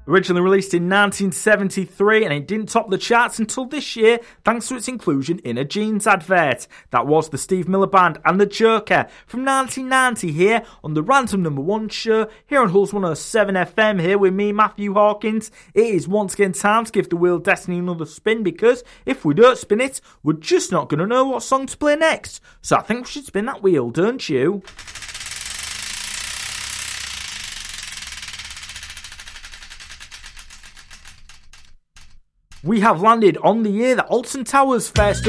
Originally released in 1973, and it didn't top the charts until this year thanks to its inclusion in a jeans advert. That was the Steve Miller Band and the Joker from 1990 here on the Random Number 1 show here on Hulls 107 FM here with me, Matthew Hawkins. It is once again time to give the Wheel of Destiny another spin, because if we don't spin it, we're just not going to know what song to play next. So I think we should spin that wheel, don't you? We have landed on the year that Alton Towers first